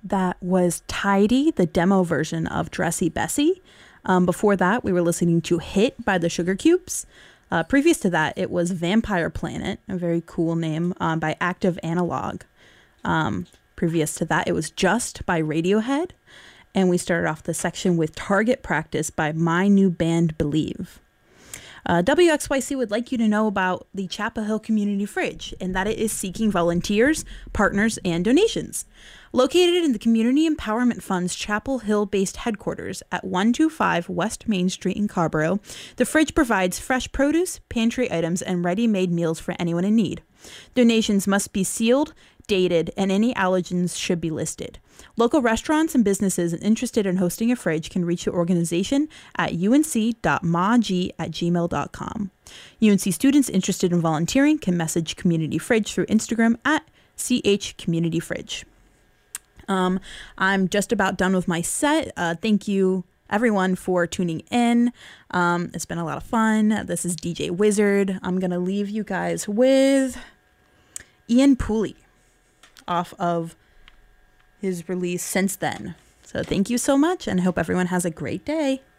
That was Tidy, the demo version of Dressy Bessie. Before that, we were listening to Hit by the Sugar Cubes. Previous to that, it was Vampire Planet, a very cool name, by Active Analog. Previous to that, it was Just by Radiohead. And we started off the section with Target Practice by my new band, Believe. WXYC would like you to know about the Chapel Hill Community Fridge and that it is seeking volunteers, partners, and donations. Located in the Community Empowerment Fund's Chapel Hill-based headquarters at 125 West Main Street in Carrboro, the fridge provides fresh produce, pantry items, and ready-made meals for anyone in need. Donations must be sealed, dated, and any allergens should be listed. Local restaurants and businesses interested in hosting a fridge can reach the organization at unc.mag@gmail.com. UNC students interested in volunteering can message Community Fridge through Instagram at @CHCommunityFridge. I'm just about done with my set. Thank you, everyone, for tuning in. It's been a lot of fun. This is DJ Wizard. I'm going to leave you guys with Ian Pooley off of his release Since Then. So thank you so much, and I hope everyone has a great day.